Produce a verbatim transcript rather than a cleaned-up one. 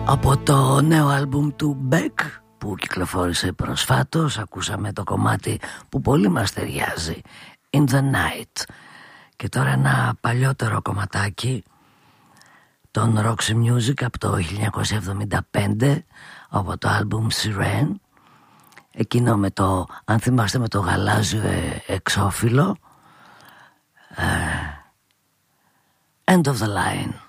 Από το νέο άλμπουμ του Beck που κυκλοφόρησε προσφάτως ακούσαμε το κομμάτι που πολύ μας ταιριάζει, In the Night. Και τώρα ένα παλιότερο κομματάκι των Roxy Music από το χίλια εννιακόσια εβδομήντα πέντε, από το άλμπουμ Siren, εκείνο με το, αν θυμάστε, με το γαλάζιο εξώφυλλο, uh, End of the Line.